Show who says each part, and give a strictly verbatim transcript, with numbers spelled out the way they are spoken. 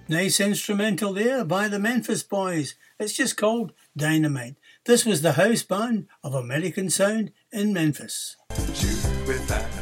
Speaker 1: Nice instrumental there by the Memphis Boys. It's just called Dynamite. This was the house band of American Sound in Memphis.
Speaker 2: Shoot with that